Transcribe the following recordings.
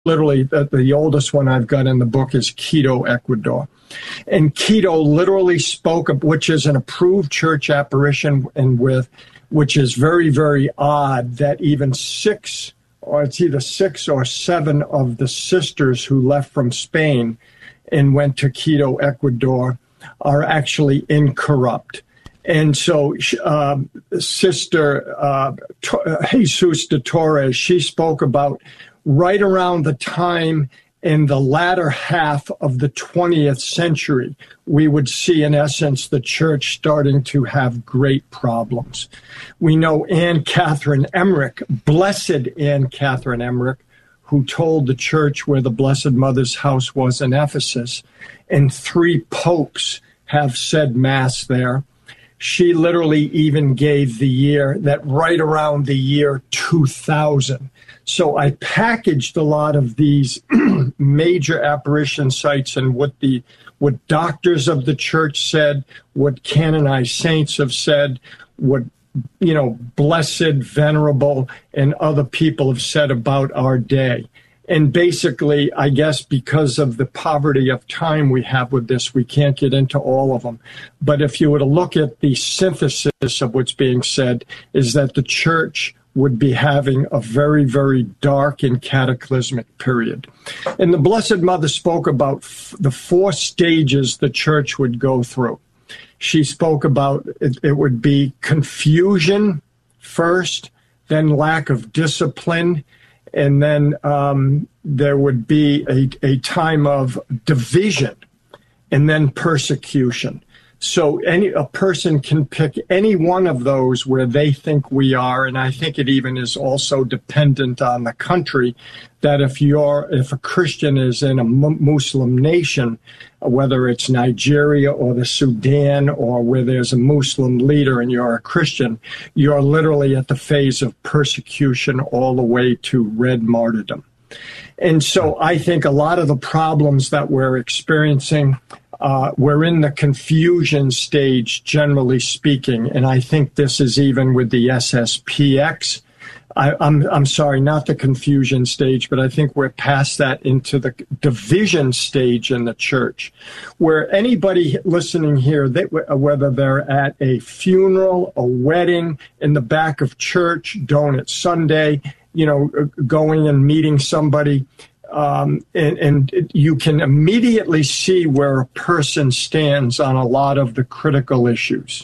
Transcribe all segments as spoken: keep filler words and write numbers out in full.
literally, the, the oldest one I've got in the book is Quito, Ecuador. And Quito literally spoke of, which is an approved church apparition, and with, which is very, very odd that even six, or it's either six or seven of the sisters who left from Spain and went to Quito, Ecuador, are actually incorrupt. And so uh, Sister uh, Jesus de Torres, she spoke about right around the time in the latter half of the twentieth century, we would see, in essence, the church starting to have great problems. We know Anne Catherine Emmerich, Blessed Anne Catherine Emmerich, who told the church where the Blessed Mother's house was in Ephesus, and three popes have said Mass there. She literally even gave the year, that right around the year two thousand. So I packaged a lot of these major apparition sites and what the what doctors of the church said, what canonized saints have said, what, you know, blessed, venerable, and other people have said about our day. And basically, I guess because of the poverty of time we have with this, we can't get into all of them. But if you were to look at the synthesis of what's being said, is that the church would be having a very, very dark and cataclysmic period. And the Blessed Mother spoke about f- the four stages the church would go through. She spoke about it, it would be confusion first, then lack of discipline, and then um, there would be a, a time of division, and then persecution. So any a person can pick any one of those where they think we are, and I think it even is also dependent on the country, that if you're if a Christian is in a Muslim nation, whether it's Nigeria or the Sudan or where there's a Muslim leader and you're a Christian, you're literally at the phase of persecution all the way to red martyrdom. And so I think a lot of the problems that we're experiencing, Uh, we're in the confusion stage, generally speaking, and I think this is even with the S S P X. I, I'm I'm sorry, not the confusion stage, but I think we're past that into the division stage in the church, where anybody listening here, they, whether they're at a funeral, a wedding, in the back of church, Donut Sunday, you know, going and meeting somebody, Um, and, and you can immediately see where a person stands on a lot of the critical issues.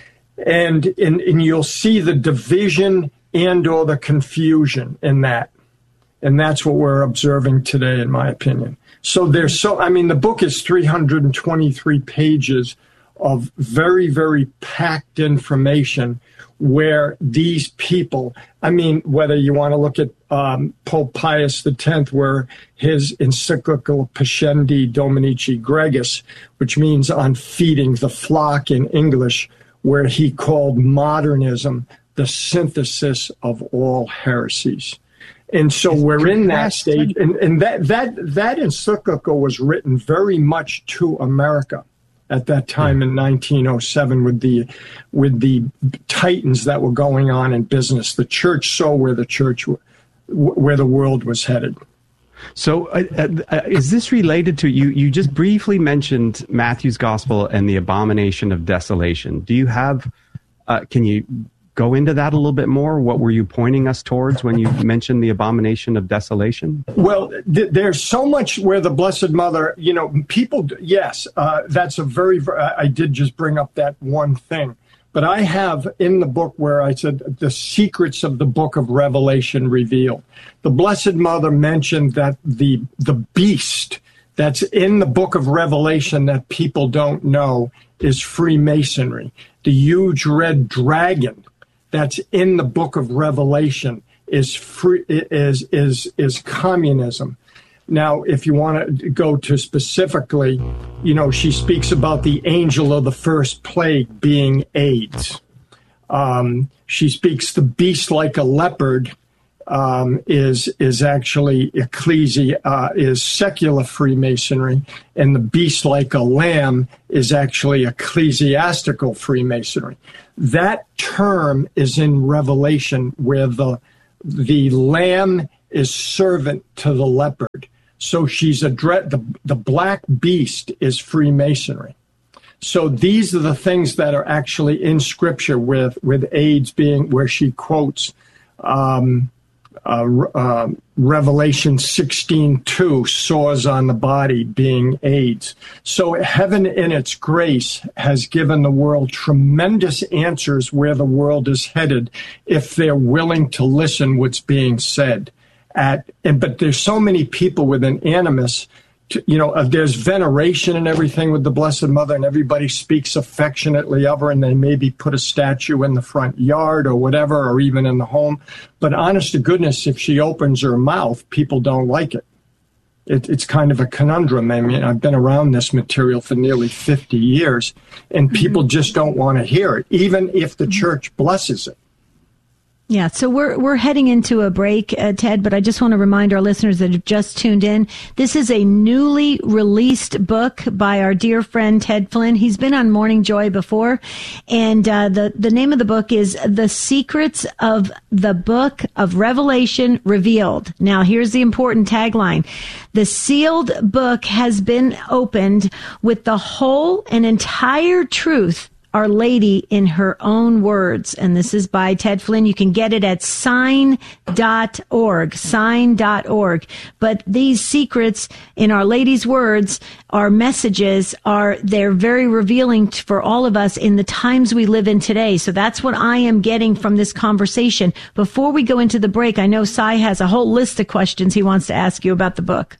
And, and, and you'll see the division and or the confusion in that. And that's what we're observing today, in my opinion. So there's so, I mean, the book is three hundred twenty-three pages of very, very packed information where these people, I mean, whether you want to look at um, Pope Pius the tenth, where his encyclical Pascendi Dominici Gregis, which means on feeding the flock in English, where he called modernism the synthesis of all heresies. And so we're in that stage, and, and that, that, that encyclical was written very much to America at that time in nineteen oh seven with the with the titans that were going on in business. The church saw where the church where the world was headed. So uh, uh, is this related to, you you just briefly mentioned Matthew's Gospel and the abomination of desolation. Do you have, uh, can you go into that a little bit more? What were you pointing us towards when you mentioned the abomination of desolation? Well, th- there's so much where the Blessed Mother, you know, people, yes, uh, that's a very, I did just bring up that one thing. But I have in the book where I said the secrets of the book of Revelation revealed. The Blessed Mother mentioned that the the beast that's in the book of Revelation that people don't know is Freemasonry. The huge red dragon that's in the book of Revelation is free, is is is communism. Now, if you want to go to specifically, you know, she speaks about the angel of the first plague being AIDS. Um, she speaks the beast like a leopard um, is is actually ecclesia uh, is secular Freemasonry, and the beast like a lamb is actually ecclesiastical Freemasonry. That term is in Revelation, where the the lamb is servant to the leopard. So she's a dread, the, the black beast is Freemasonry. So these are the things that are actually in Scripture with, with AIDS being where she quotes um, uh, uh, Revelation sixteen two, sores on the body being AIDS. So heaven in its grace has given the world tremendous answers where the world is headed if they're willing to listen what's being said. At, and, but there's so many people with an animus, to, you know, uh, there's veneration and everything with the Blessed Mother, and everybody speaks affectionately of her, and they maybe put a statue in the front yard or whatever, or even in the home. But honest to goodness, if she opens her mouth, people don't like it. it. It's kind of a conundrum. I mean, I've been around this material for nearly fifty years, and people just don't want to hear it, even if the church blesses it. Yeah, so we're we're heading into a break, uh, Ted, but I just want to remind our listeners that have just tuned in. This is a newly released book by our dear friend Ted Flynn. He's been on Morning Joy before, and uh, the, the name of the book is The Secrets of the Book of Revelation Revealed. Now, here's the important tagline. The sealed book has been opened with the whole and entire truth, Our Lady in her own words. And this is by Ted Flynn. You can get it at sign dot org, sign dot org. But these secrets in Our Lady's words, our messages are, they're very revealing for all of us in the times we live in today. So that's what I am getting from this conversation. Before we go into the break, I know Cy has a whole list of questions he wants to ask you about the book.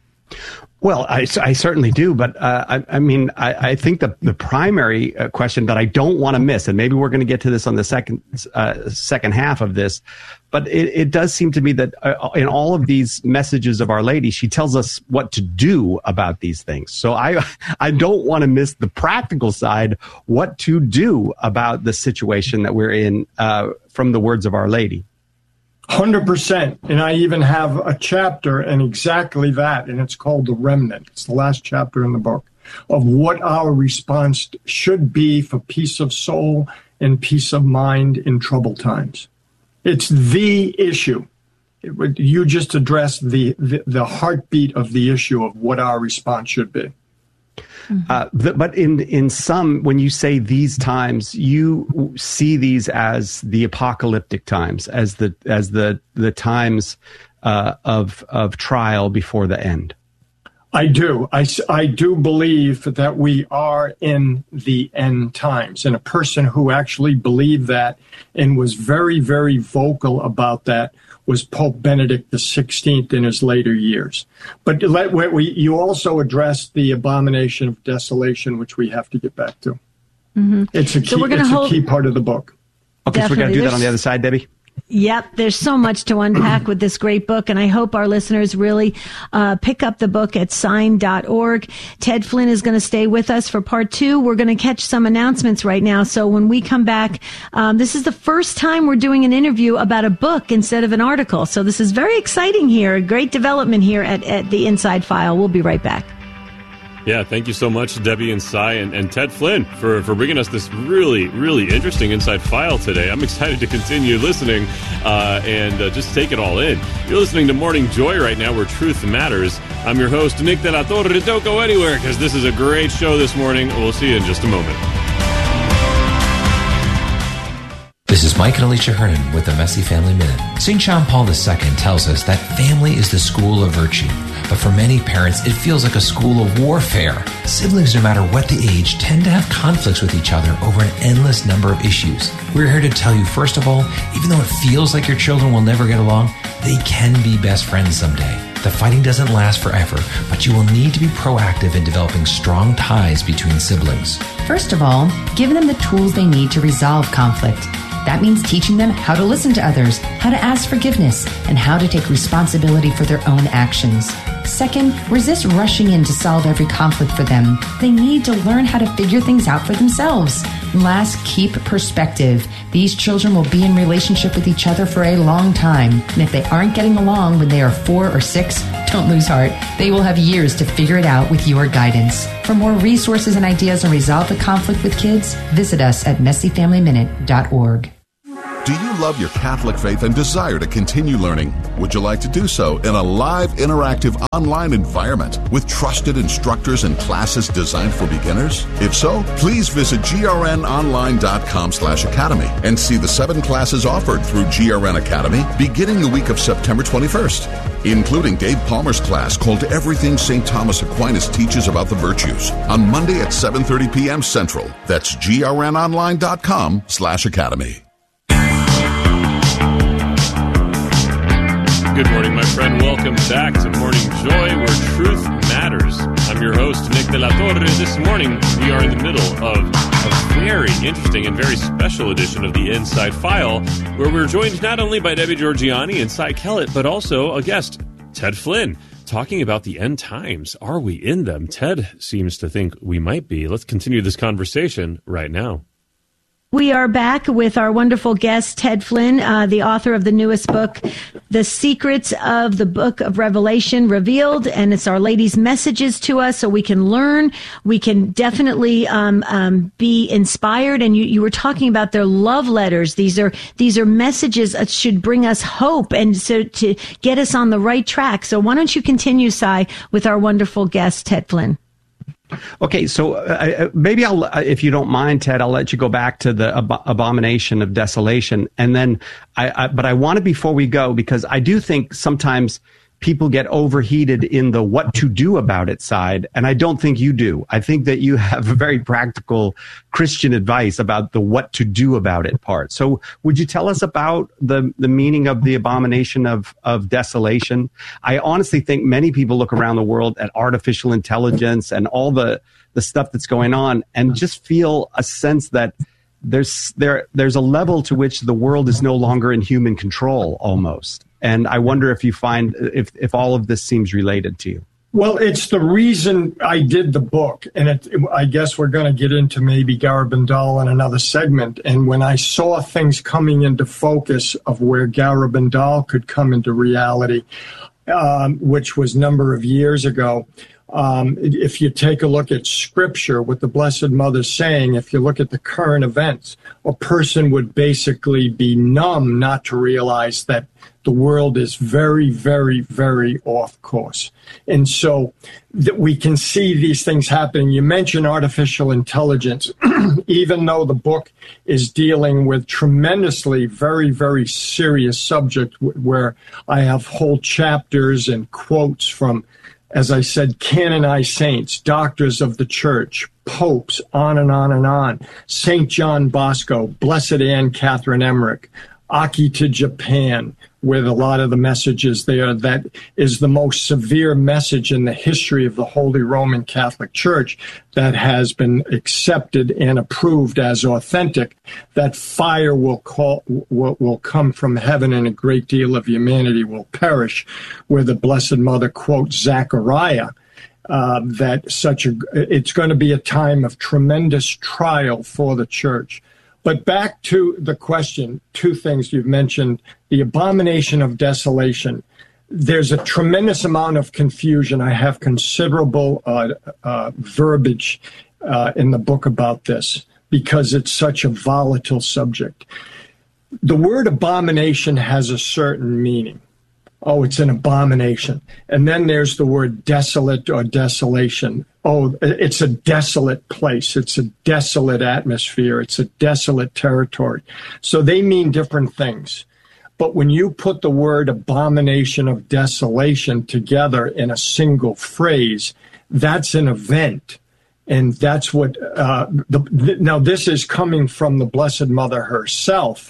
Well, I, I certainly do, but uh, I, I mean, I, I think the the primary uh, question that I don't want to miss, and maybe we're going to get to this on the second uh, second half of this, but it, it does seem to me that uh, in all of these messages of Our Lady, she tells us what to do about these things. So I I don't want to miss the practical side, what to do about the situation that we're in uh, from the words of Our Lady. one hundred percent. And I even have a chapter in exactly that, and it's called The Remnant. It's the last chapter in the book of what our response should be for peace of soul and peace of mind in troubled times. It's the issue. It would, you just addressed the, the, the heartbeat of the issue of what our response should be. Uh, the, but in in some, when you say these times, you see these as the apocalyptic times, as the as the the times uh, of of trial before the end. I do. I, I do believe that we are in the end times, and a person who actually believed that and was very, very vocal about that was Pope Benedict the sixteenth in his later years. But let, we, you also addressed the abomination of desolation, which we have to get back to. Mm-hmm. It's, a key, so it's hold... a key part of the book. Okay, Definitely. So we got to do that on the other side, Debbie? Yep, there's so much to unpack with this great book, and I hope our listeners really uh, pick up the book at sign dot org. Ted Flynn is going to stay with us for part two. We're going to catch some announcements right now, so when we come back, um, this is the first time we're doing an interview about a book instead of an article, so this is very exciting here, a great development here at, at the Inside File. We'll be right back. Yeah, thank you so much, Debbie and Cy and, and Ted Flynn for, for bringing us this really, really interesting Inside File today. I'm excited to continue listening uh, and uh, just take it all in. You're listening to Morning Joy right now, where truth matters. I'm your host, Nick De La Torre. Don't go anywhere, because this is a great show this morning. We'll see you in just a moment. This is Mike and Alicia Hernon with the Messy Family Minute. Saint John Paul the Second tells us that family is the school of virtue. But for many parents, it feels like a school of warfare. Siblings, no matter what the age, tend to have conflicts with each other over an endless number of issues. We're here to tell you, first of all, even though it feels like your children will never get along, they can be best friends someday. The fighting doesn't last forever, but you will need to be proactive in developing strong ties between siblings. First of all, give them the tools they need to resolve conflict. That means teaching them how to listen to others, how to ask forgiveness, and how to take responsibility for their own actions. Second, resist rushing in to solve every conflict for them. They need to learn how to figure things out for themselves. And last, keep perspective. These children will be in relationship with each other for a long time. And if they aren't getting along when they are four or six, don't lose heart. They will have years to figure it out with your guidance. For more resources and ideas on resolve the conflict with kids, visit us at messy family minute dot org. Do you love your Catholic faith and desire to continue learning? Would you like to do so in a live, interactive, online environment with trusted instructors and classes designed for beginners? If so, please visit grnonline.com slash academy and see the seven classes offered through G R N Academy beginning the week of September twenty-first, including Dave Palmer's class called Everything Saint Thomas Aquinas Teaches About the Virtues on Monday at seven thirty p.m. Central. That's grnonline.com slash academy. Good morning, my friend. Welcome back to Morning Joy, where truth matters. I'm your host, Nick de la Torre. This morning, we are in the middle of a very interesting and very special edition of the Inside File, where we're joined not only by Debbie Georgianni and Cy Kellett, but also a guest, Ted Flynn, talking about the end times. Are we in them? Ted seems to think we might be. Let's continue this conversation right now. We are back with our wonderful guest, Ted Flynn, uh, the author of the newest book, The Secrets of the Book of Revelation Revealed. And it's Our Lady's messages to us so we can learn. We can definitely um, um, be inspired. And you, you were talking about their love letters. These are these are messages that should bring us hope and so to get us on the right track. So why don't you continue, Cy, with our wonderful guest, Ted Flynn? Okay, so uh, maybe I'll, uh, if you don't mind, Ted, I'll let you go back to the ab- abomination of desolation, and then I, I but I want to, before we go, because I do think sometimes people get overheated in the what to do about it side, and I don't think you do. I think that you have very practical Christian advice about the what to do about it part. So would you tell us about the, the meaning of the abomination of, of desolation? I honestly think many people look around the world at artificial intelligence and all the, the stuff that's going on and just feel a sense that there's there there's a level to which the world is no longer in human control almost. And I wonder if you find if if all of this seems related to you. Well, it's the reason I did the book. And it, I guess we're going to get into maybe Garabandal in another segment. And when I saw things coming into focus of where Garabandal could come into reality, um, which was a number of years ago, Um, if you take a look at Scripture, what the Blessed Mother's saying, if you look at the current events, a person would basically be numb not to realize that the world is very, very, very off course. And so that we can see these things happening. You mentioned artificial intelligence, even though the book is dealing with tremendously very, very serious subject where I have whole chapters and quotes from, as I said, canonized saints, doctors of the church, popes, on and on and on, Saint John Bosco, Blessed Anne Catherine Emmerich, Akita Japan, with a lot of the messages there. That is the most severe message in the history of the Holy Roman Catholic Church that has been accepted and approved as authentic, that fire will, call, will, will come from heaven and a great deal of humanity will perish, where the Blessed Mother quotes Zechariah, uh, that such a, it's going to be a time of tremendous trial for the church. But back to the question, two things you've mentioned, the abomination of desolation. There's a tremendous amount of confusion. I have considerable uh, uh, verbiage uh, in the book about this because it's such a volatile subject. The word abomination has a certain meaning. Oh, it's an abomination. And then there's the word desolate or desolation. Oh, it's a desolate place. It's a desolate atmosphere. It's a desolate territory. So they mean different things. But when you put the word abomination of desolation together in a single phrase, that's an event. And that's what, uh, the, the, now this is coming from the Blessed Mother herself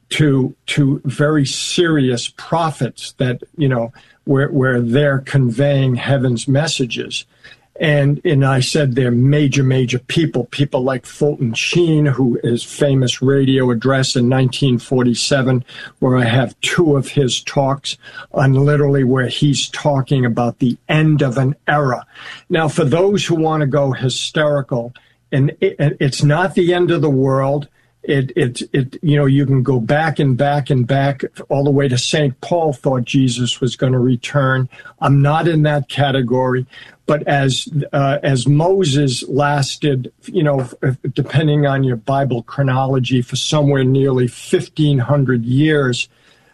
to to very serious prophets that, you know, where where they're conveying heaven's messages. And and I said they're major, major people, people like Fulton Sheen, who his famous radio address in nineteen forty-seven, where I have two of his talks on literally where he's talking about the end of an era. Now, for those who want to go hysterical, and it, it's not the end of the world. It, it, it, you know, you can go back and back and back all the way to Saint Paul thought Jesus was going to return. I'm not in that category. But as uh, as Moses lasted, you know, depending on your Bible chronology, for somewhere nearly fifteen hundred years,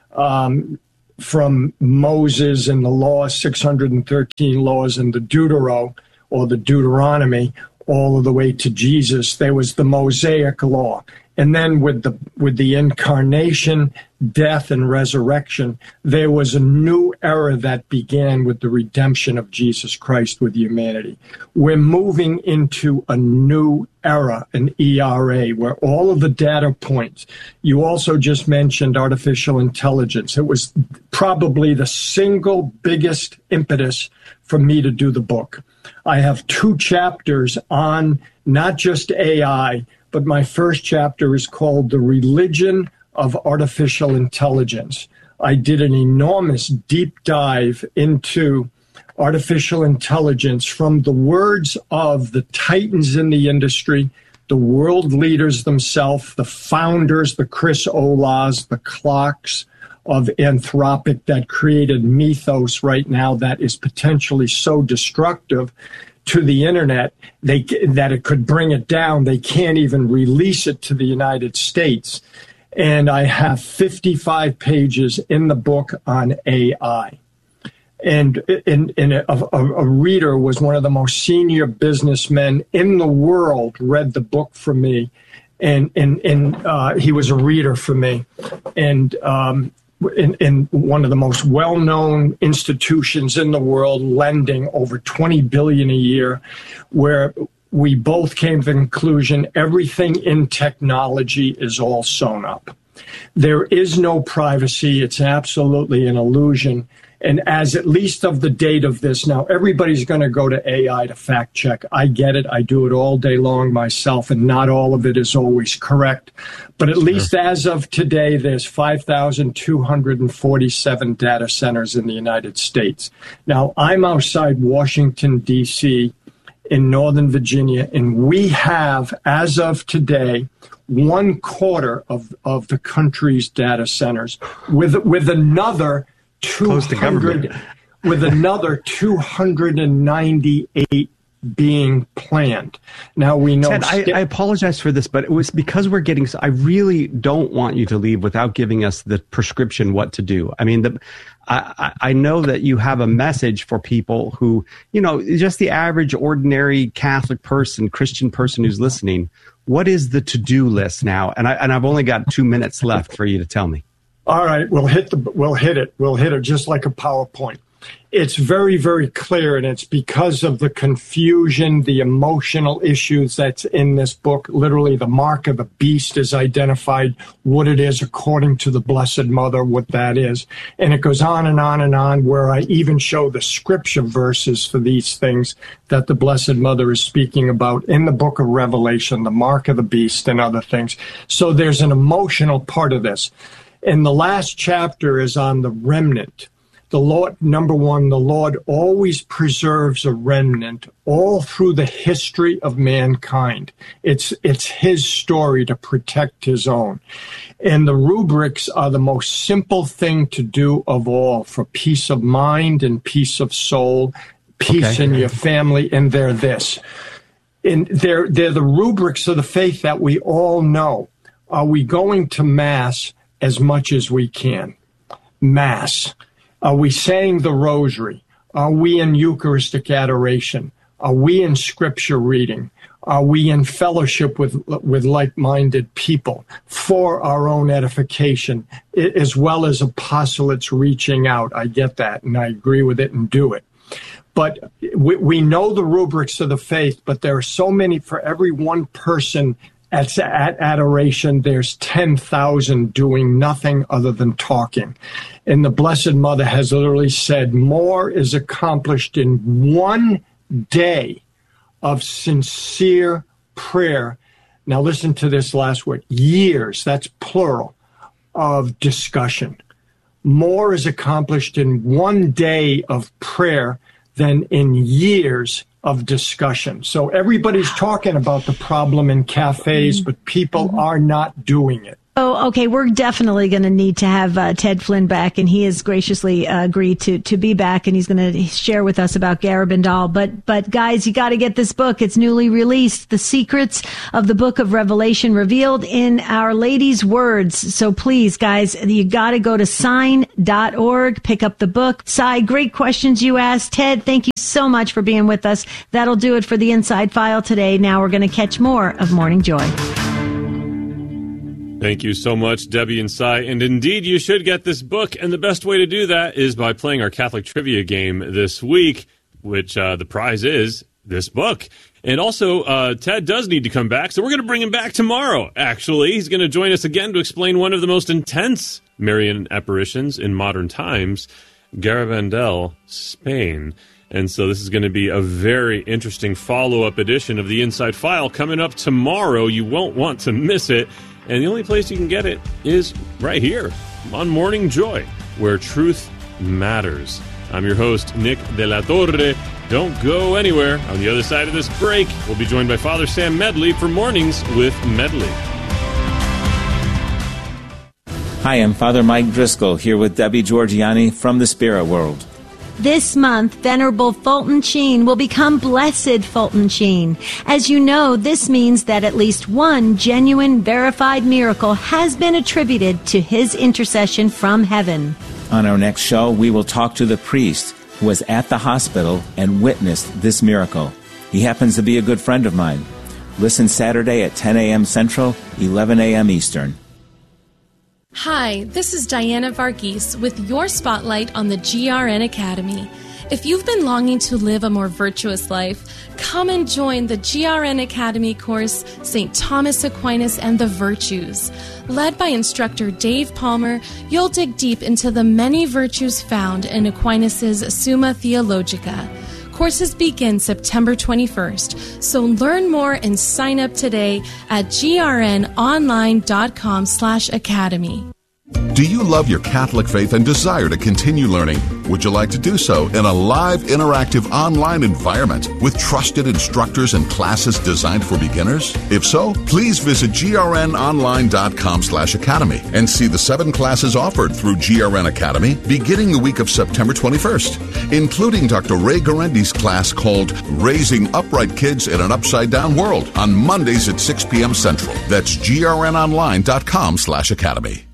um, from Moses and the law, six hundred thirteen laws in the Deutero, or the Deuteronomy, all of the way to Jesus, there was the Mosaic law. And then with the with the incarnation, death, and resurrection, there was a new era that began with the redemption of Jesus Christ with humanity. We're moving into a new era, an E R A, where all of the data points. You also just mentioned artificial intelligence. It was probably the single biggest impetus for me to do the book. I have two chapters on not just A I, but my first chapter is called The Religion of Artificial Intelligence. I did an enormous deep dive into artificial intelligence from the words of the titans in the industry, the world leaders themselves, the founders, the Chris Olas, the Clarks of Anthropic that created Mythos right now that is potentially so destructive to the internet they, that it could bring it down. They can't even release it to the United States. And I have fifty-five pages in the book on A I. And, and, and a, a, a reader was one of the most senior businessmen in the world, read the book for me. And, and, and uh, he was a reader for me. And um, In, in one of the most well-known institutions in the world, lending over twenty billion dollars a year, where we both came to the conclusion everything in technology is all sewn up. There is no privacy. It's absolutely an illusion. And as at least of the date of this, now everybody's going to go to A I to fact check. I get it. I do it all day long myself, and not all of it is always correct. But at least as of today, there's five thousand two hundred forty-seven data centers in the United States. Now, I'm outside Washington, D C, in Northern Virginia, and we have, as of today, one quarter of, of the country's data centers, with with another two hundred, with another two hundred ninety-eight being planned. Now we know. Ted, I, I apologize for this, but it was because we're getting. I really don't want you to leave without giving us the prescription what to do. I mean, the, I, I know that you have a message for people who, you know, just the average, ordinary Catholic person, Christian person who's listening. What is the to-do list now? And I and I've only got two minutes left for you to tell me. All right, we'll hit the we'll hit it. We'll hit it just like a PowerPoint. It's very, very clear, and it's because of the confusion, the emotional issues that's in this book. Literally, the mark of the beast is identified, what it is according to the Blessed Mother, what that is. And it goes on and on and on, where I even show the scripture verses for these things that the Blessed Mother is speaking about in the book of Revelation, the mark of the beast and other things. So there's an emotional part of this. And the last chapter is on the remnant. The Lord, number one, the Lord always preserves a remnant all through the history of mankind. It's it's his story to protect his own. And the rubrics are the most simple thing to do of all for peace of mind and peace of soul, peace okay. in your family, and they're this. And they're, they're the rubrics of the faith that we all know. Are we going to Mass as much as we can? Mass. Are we saying the rosary? Are we in Eucharistic adoration? Are we in scripture reading? Are we in fellowship with with like-minded people for our own edification, as well as apostolates reaching out? I get that, and I agree with it and do it. But we, we know the rubrics of the faith, but there are so many. For every one person At, at adoration, there's ten thousand doing nothing other than talking. And the Blessed Mother has literally said, more is accomplished in one day of sincere prayer. Now listen to this last word, years, that's plural, of discussion. More is accomplished in one day of prayer than in years of discussion. So everybody's talking about the problem in cafes, but people are not doing it. Oh, okay. We're definitely going to need to have uh, Ted Flynn back, and he has graciously uh, agreed to to be back, and he's going to share with us about Garabandal. But, but guys, you got to get this book. It's newly released, The Secrets of the Book of Revelation, revealed in Our Lady's words. So please, guys, you got to go to sign dot org, pick up the book. Cy, great questions you asked. Ted, thank you so much for being with us. That'll do it for the Inside File today. Now we're going to catch more of Morning Joy. Thank you so much, Debbie and Cy. And indeed, you should get this book. And the best way to do that is by playing our Catholic trivia game this week, which uh, the prize is this book. And also, uh, Ted does need to come back, so we're going to bring him back tomorrow, actually. He's going to join us again to explain one of the most intense Marian apparitions in modern times, Garabandal, Spain. And so this is going to be a very interesting follow-up edition of the Inside File coming up tomorrow. You won't want to miss it. And the only place you can get it is right here on Morning Joy, where truth matters. I'm your host, Nick De La Torre. Don't go anywhere. On the other side of this break, we'll be joined by Father Sam Medley for Mornings with Medley. Hi, I'm Father Mike Driscoll here with Debbie Georgiani from the Spirit World. This month, Venerable Fulton Sheen will become Blessed Fulton Sheen. As you know, this means that at least one genuine, verified miracle has been attributed to his intercession from heaven. On our next show, we will talk to the priest who was at the hospital and witnessed this miracle. He happens to be a good friend of mine. Listen Saturday at ten a.m. Central, eleven a.m. Eastern. Hi, this is Diana Varghese with your spotlight on the G R N Academy. If you've been longing to live a more virtuous life, come and join the G R N Academy course, Saint Thomas Aquinas and the Virtues. Led by instructor Dave Palmer, you'll dig deep into the many virtues found in Aquinas' Summa Theologica. Courses begin September twenty-first, so learn more and sign up today at grnonline.com slash academy. Do you love your Catholic faith and desire to continue learning? Would you like to do so in a live, interactive, online environment with trusted instructors and classes designed for beginners? If so, please visit grnonline.com slash academy and see the seven classes offered through G R N Academy beginning the week of September twenty-first, including Doctor Ray Garendi's class called Raising Upright Kids in an Upside-Down World on Mondays at six p.m. Central. That's grnonline.com slash academy.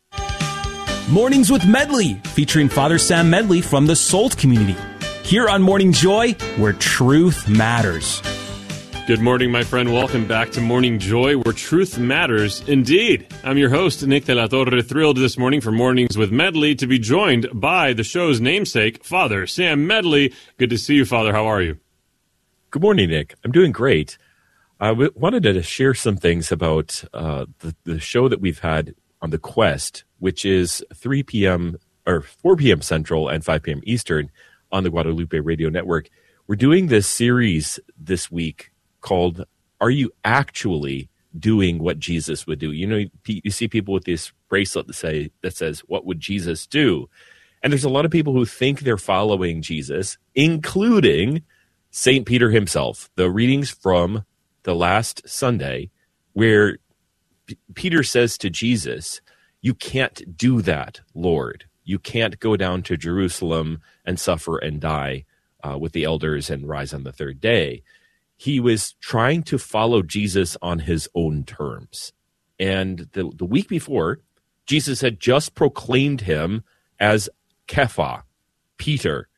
Mornings with Medley, featuring Father Sam Medley from the Salt community. Here on Morning Joy, where truth matters. Good morning, my friend. Welcome back to Morning Joy, where truth matters indeed. I'm your host, Nick De La Torre, thrilled this morning for Mornings with Medley to be joined by the show's namesake, Father Sam Medley. Good to see you, Father. How are you? Good morning, Nick. I'm doing great. I w- wanted to share some things about uh, the, the show that we've had on The Quest, which is three p.m. or four p.m. Central and five p.m. Eastern on the Guadalupe Radio Network. We're doing this series this week called Are You Actually Doing What Jesus Would Do? You know, you see people with this bracelet that say that says, what would Jesus do? And there's a lot of people who think they're following Jesus, including Saint Peter himself. The readings from the last Sunday where P- Peter says to Jesus, you can't do that, Lord. You can't go down to Jerusalem and suffer and die uh, with the elders and rise on the third day. He was trying to follow Jesus on his own terms. And the, the week before, Jesus had just proclaimed him as Kepha, Peter.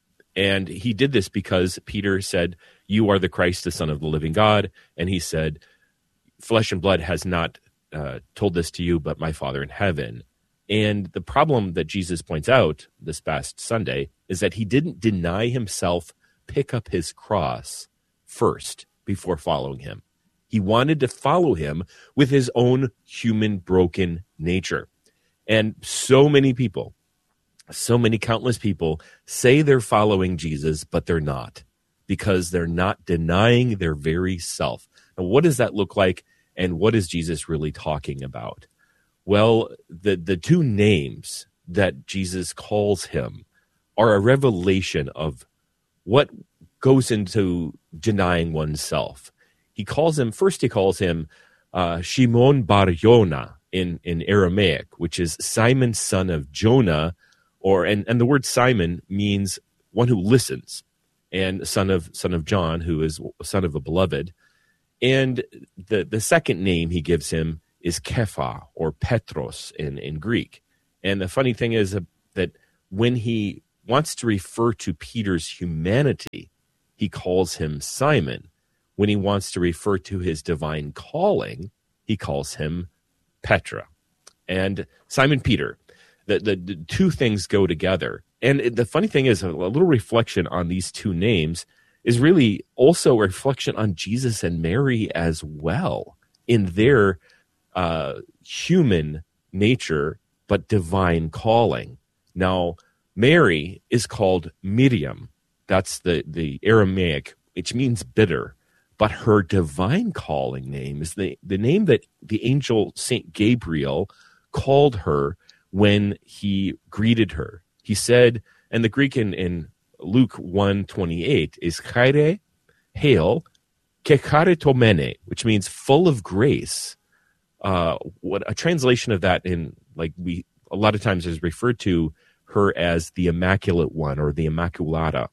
And he did this because Peter said, you are the Christ, the Son of the living God. And he said, flesh and blood has not uh, told this to you, but my Father in heaven. And the problem that Jesus points out this past Sunday is that he didn't deny himself, pick up his cross first before following him. He wanted to follow him with his own human broken nature. And so many people, so many countless people say they're following Jesus, but they're not, because they're not denying their very self. Now, what does that look like? And what is Jesus really talking about? Well, the, the two names that Jesus calls him are a revelation of what goes into denying oneself. He calls him, first he calls him uh, Shimon bar Yona in, in Aramaic, which is Simon, son of Jonah, or and, and the word Simon means one who listens, and son of son of John, who is son of a beloved. And the, the second name he gives him is Kepha, or Petros in, in Greek. And the funny thing is that when he wants to refer to Peter's humanity, he calls him Simon. When he wants to refer to his divine calling, he calls him Petra. And Simon Peter, the, the, the two things go together. And the funny thing is, a little reflection on these two names is really also a reflection on Jesus and Mary as well, in their uh, human nature, but divine calling. Now, Mary is called Miriam. That's the, the Aramaic, which means bitter. But her divine calling name is the, the name that the angel Saint Gabriel called her when he greeted her. He said, and the Greek in, in Luke one twenty-eight is chaire, hail, kecharitomene, which means full of grace. Uh, what a translation of that in, like, we a lot of times is referred to her as the Immaculate One or the Immaculata.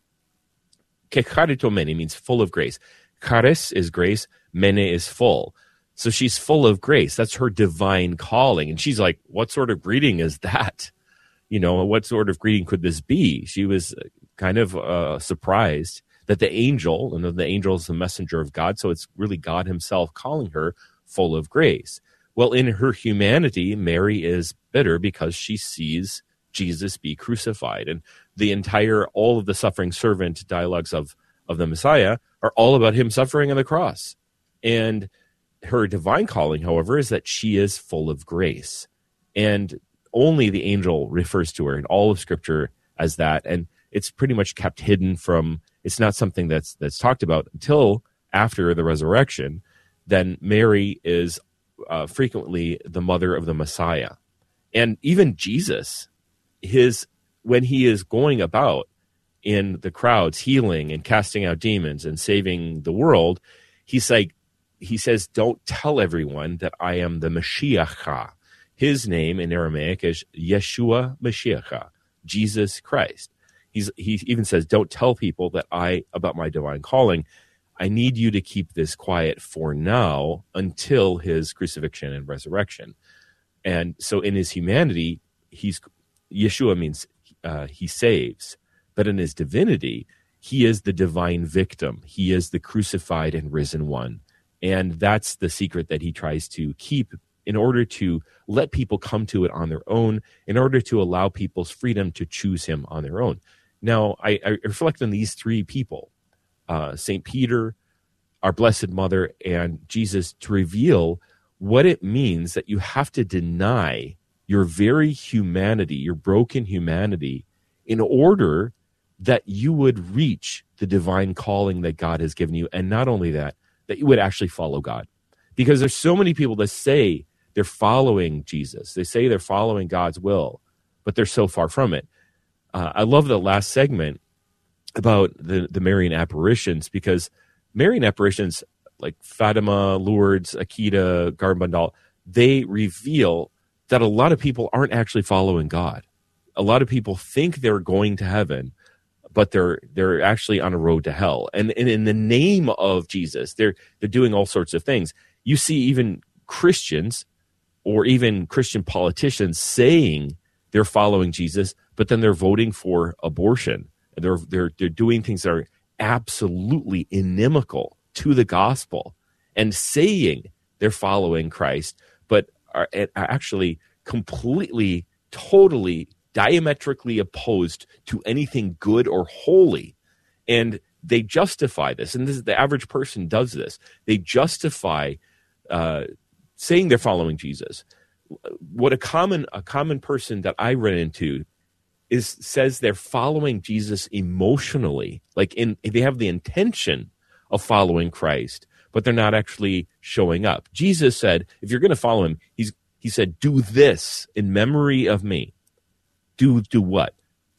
Kecharitomene means full of grace. Charis is grace, mene is full. So she's full of grace. That's her divine calling. And she's like, what sort of greeting is that? You know, what sort of greeting could this be? She was kind of uh, surprised that the angel, and the angel is the messenger of God, so it's really God himself calling her full of grace. Well, in her humanity, Mary is bitter because she sees Jesus be crucified. And the entire, all of the suffering servant dialogues of, of the Messiah are all about him suffering on the cross. And her divine calling, however, is that she is full of grace. And only the angel refers to her in all of Scripture as that. And it's pretty much kept hidden from, it's not something that's that's talked about until after the resurrection. Then Mary is uh, frequently the mother of the Messiah. And even Jesus, his when he is going about in the crowds, healing and casting out demons and saving the world, he's like, he says, don't tell everyone that I am the Mashiach. His name in Aramaic is Yeshua Mashiach, Jesus Christ. He's, he even says, don't tell people that I, about my divine calling. I need you to keep this quiet for now until his crucifixion and resurrection. And so in his humanity, he's, Yeshua means uh, he saves. But in his divinity, he is the divine victim. He is the crucified and risen one. And that's the secret that he tries to keep in order to let people come to it on their own, in order to allow people's freedom to choose him on their own. Now, I, I reflect on these three people, uh, Saint Peter, our Blessed Mother, and Jesus, to reveal what it means that you have to deny your very humanity, your broken humanity, in order that you would reach the divine calling that God has given you. And not only that, that you would actually follow God. Because there's so many people that say they're following Jesus. They say they're following God's will, but they're so far from it. Uh, I love the last segment about the, the Marian apparitions, because Marian apparitions like Fatima, Lourdes, Akita, Garbandal, they reveal that a lot of people aren't actually following God. A lot of people think they're going to heaven, but they're they're actually on a road to hell. And, and in the name of Jesus, they're they're doing all sorts of things. You see even Christians or even Christian politicians saying they're following Jesus, but then they're voting for abortion. They're they're they're doing things that are absolutely inimical to the gospel and saying they're following Christ, but are actually completely, totally, diametrically opposed to anything good or holy. And they justify this, and this is, the average person does this. They justify uh, saying they're following Jesus. What a common a common person that I ran into is says they're following Jesus emotionally, like in they have the intention of following Christ, but they're not actually showing up. Jesus said, if you're going to follow him, he's he said, do this in memory of me. Do do what?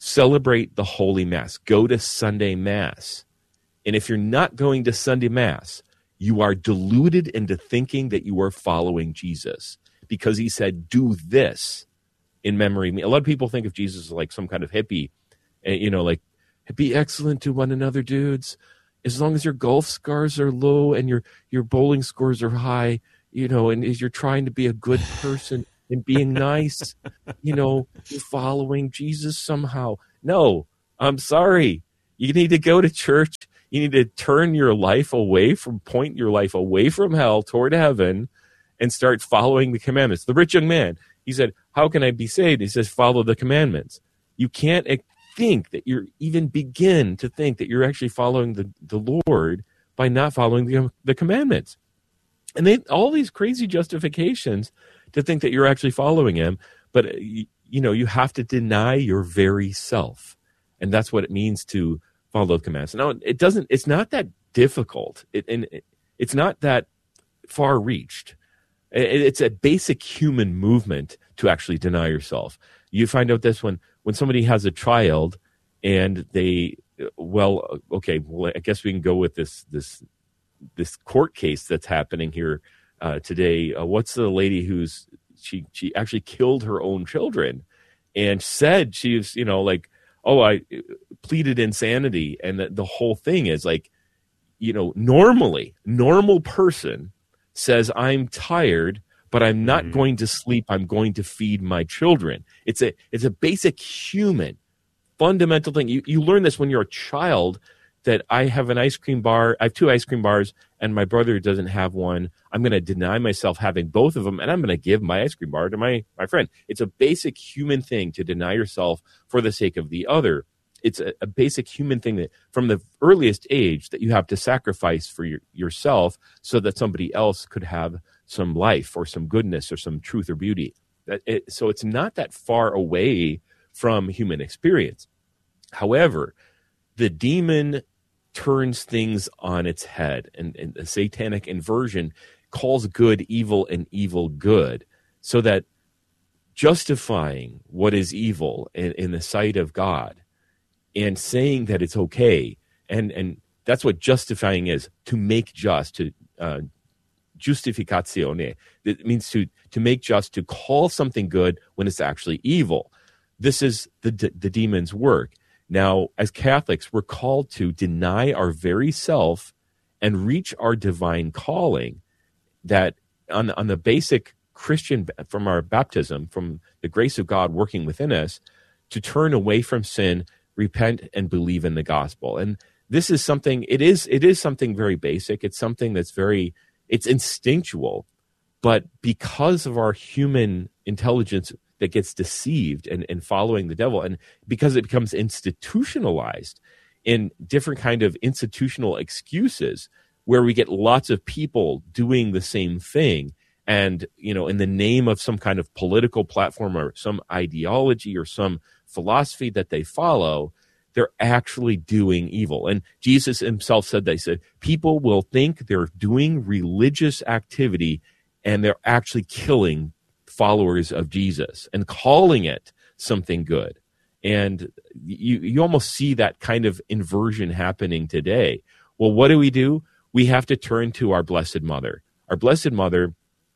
celebrate the Holy Mass. Go to Sunday Mass. And if you're not going to Sunday Mass, you are deluded into thinking that you are following Jesus, because he said, do this in memory of me. A lot of people think of Jesus as like some kind of hippie, you know, like, be excellent to one another, dudes. As long as your golf scores are low and your, your bowling scores are high, you know, and as you're trying to be a good person and being nice, you know, you're following Jesus somehow. No, I'm sorry. You need to go to church. You need to turn your life away from, point your life away from hell toward heaven and start following the commandments. The rich young man, he said, how can I be saved? He says, follow the commandments. You can't think that you're even begin to think that you're actually following the, the Lord by not following the, the commandments. And they all these crazy justifications to think that you're actually following him. But, you, you know, you have to deny your very self. And that's what it means to follow the commandments. Now, it doesn't, it's not that difficult. It, and it, it's not that far reached. It, it's a basic human movement to actually deny yourself. You find out this when, when somebody has a child and they, well, okay, well, I guess we can go with this, this, this court case that's happening here uh, today. Uh, what's the lady who's, she, she actually killed her own children and said she was, you know, like, oh, I pleaded insanity. And the, the whole thing is like, you know, normally, normal person says, I'm tired, but I'm not mm-hmm. going to sleep. I'm going to feed my children. It's a it's a basic human, fundamental thing. You you learn this when you're a child, that I have an ice cream bar. I have two ice cream bars, and my brother doesn't have one. I'm going to deny myself having both of them, and I'm going to give my ice cream bar to my, my friend. It's a basic human thing to deny yourself for the sake of the other. It's a, a basic human thing that from the earliest age that you have to sacrifice for your, yourself so that somebody else could have some life or some goodness or some truth or beauty. That it, so it's not that far away from human experience. However, the demon turns things on its head, and, and the satanic inversion calls good evil and evil good, so that justifying what is evil in, in the sight of God and saying that it's okay, and, and that's what justifying is, to make just, to uh, justificazione. It means to, to make just, to call something good when it's actually evil. This is the, the demon's work. Now, as Catholics, we're called to deny our very self and reach our divine calling, that on, on the basic Christian, from our baptism, from the grace of God working within us, to turn away from sin, repent, and believe in the gospel. And this is something, it is, it is something very basic. It's something that's very, it's instinctual, but because of our human intelligence that gets deceived and, and following the devil, and because it becomes institutionalized in different kind of institutional excuses, where we get lots of people doing the same thing, and, you know, in the name of some kind of political platform or some ideology or some philosophy that they follow, they're actually doing evil. And Jesus himself said, they said, people will think they're doing religious activity and they're actually killing followers of Jesus and calling it something good. And you, you almost see that kind of inversion happening today. Well, what do we do? We have to turn to our Blessed Mother. Our Blessed Mother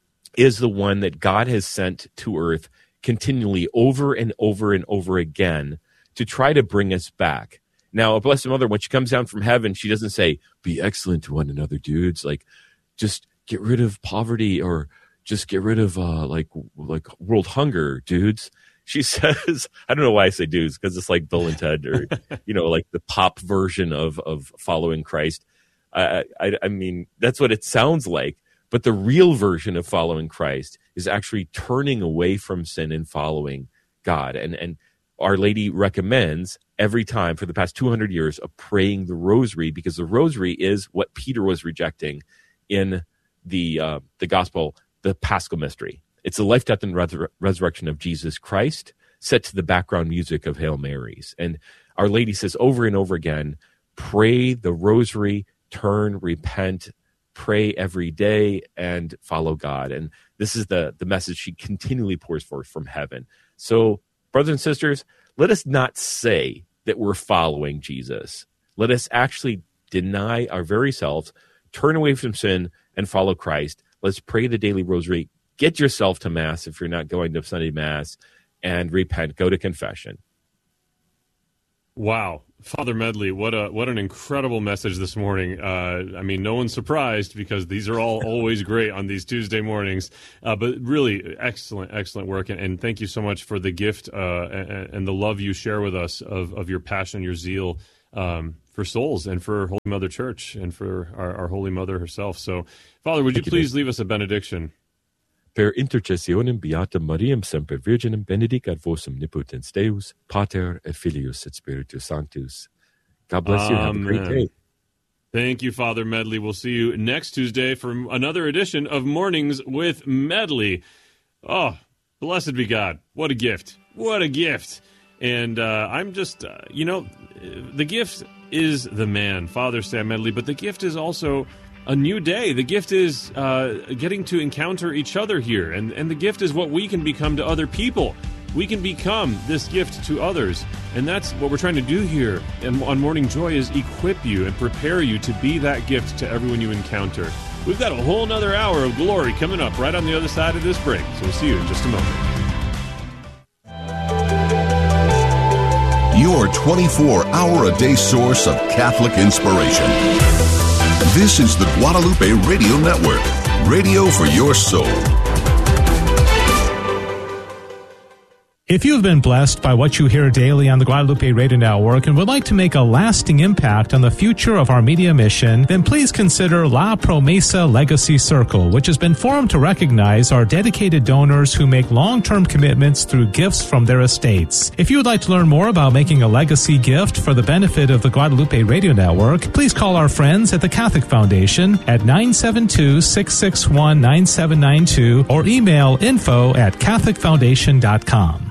is the one that God has sent to earth continually over and over and over again to try to bring us back. Now, a Blessed Mother, when she comes down from heaven, she doesn't say, be excellent to one another, dudes. Like, just get rid of poverty, or just get rid of uh, like like world hunger, dudes. She says, I don't know why I say dudes, because it's like Bill and Ted, or, you know, like the pop version of, of following Christ. I, I, I mean, that's what it sounds like. But the real version of following Christ is actually turning away from sin and following God. And, and Our Lady recommends every time for the past two hundred years of praying the rosary, because the rosary is what Peter was rejecting in the uh, the gospel, the Paschal mystery. It's the life, death, and resur- resurrection of Jesus Christ set to the background music of Hail Marys. And Our Lady says over and over again, pray the rosary, turn, repent, pray every day, and follow God. And this is the, the message she continually pours forth from heaven. So, brothers and sisters, let us not say that we're following Jesus. Let us actually deny our very selves, turn away from sin, and follow Christ. Let's pray the daily rosary. Get yourself to Mass if you're not going to Sunday Mass, and repent. Go to confession. Wow. Father Medley, what a what an incredible message this morning. Uh, I mean, no one's surprised because these are all always great on these Tuesday mornings. Uh, but really excellent, excellent work. And, and thank you so much for the gift uh, and, and the love you share with us of, of your passion, your zeal um, for souls and for Holy Mother Church and for our, our Holy Mother herself. So, Father, would you please leave us a benediction? Per intercessionem beata Mariam semper Virginem benedicat vos omnipotens Deus, Pater et Filius et Spiritus Sanctus. God bless you. Have a great day. Thank you, Father Medley. We'll see you next Tuesday for another edition of Mornings with Medley. Oh, blessed be God. What a gift. What a gift. And uh, I'm just, uh, you know, the gift is the man, Father Sam Medley, but the gift is also a new day. The gift is uh, getting to encounter each other here. And, and the gift is what we can become to other people. We can become this gift to others. And that's what we're trying to do here and on Morning Joy is equip you and prepare you to be that gift to everyone you encounter. We've got a whole nother hour of glory coming up right on the other side of this break. So we'll see you in just a moment. Your twenty-four hour a day source of Catholic inspiration. This is the Guadalupe Radio Network, radio for your soul. If you've been blessed by what you hear daily on the Guadalupe Radio Network and would like to make a lasting impact on the future of our media mission, then please consider La Promesa Legacy Circle, which has been formed to recognize our dedicated donors who make long-term commitments through gifts from their estates. If you would like to learn more about making a legacy gift for the benefit of the Guadalupe Radio Network, please call our friends at the Catholic Foundation at nine seven two, six six one, nine seven nine two or email info at catholic foundation dot com.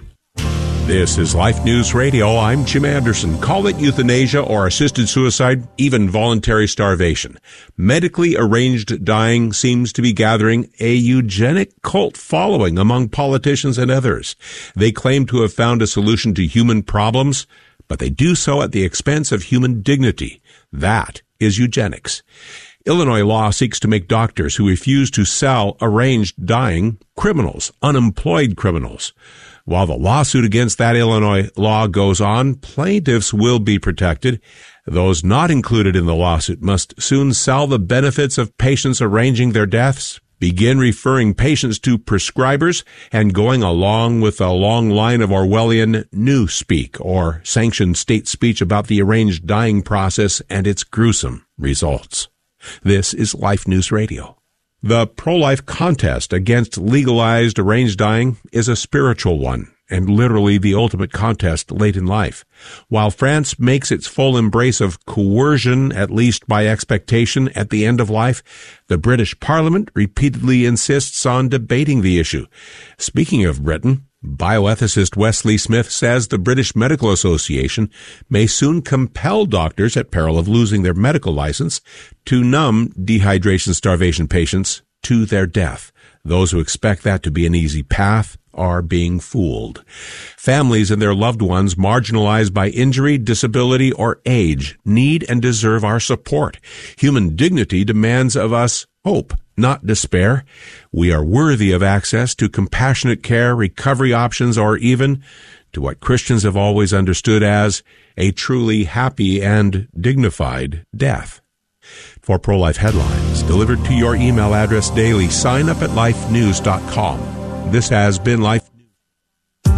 This is Life News Radio. I'm Jim Anderson. Call it euthanasia or assisted suicide, even voluntary starvation. Medically arranged dying seems to be gathering a eugenic cult following among politicians and others. They claim to have found a solution to human problems, but they do so at the expense of human dignity. That is eugenics. Illinois law seeks to make doctors who refuse to sell arranged dying criminals, unemployed criminals. While the lawsuit against that Illinois law goes on, plaintiffs will be protected. Those not included in the lawsuit must soon sell the benefits of patients arranging their deaths, begin referring patients to prescribers, and going along with a long line of Orwellian newspeak or sanctioned state speech about the arranged dying process and its gruesome results. This is Life News Radio. The pro-life contest against legalized arranged dying is a spiritual one, and literally the ultimate contest late in life. While France makes its full embrace of coercion, at least by expectation, at the end of life, the British Parliament repeatedly insists on debating the issue. Speaking of Britain, bioethicist Wesley Smith says the British Medical Association may soon compel doctors, at peril of losing their medical license, to numb dehydration starvation patients to their death. Those who expect that to be an easy path are being fooled. Families and their loved ones marginalized by injury, disability, or age need and deserve our support. Human dignity demands of us hope, not despair. We are worthy of access to compassionate care, recovery options, or even to what Christians have always understood as a truly happy and dignified death. For pro-life headlines delivered to your email address daily, sign up at life news dot com. This has been Life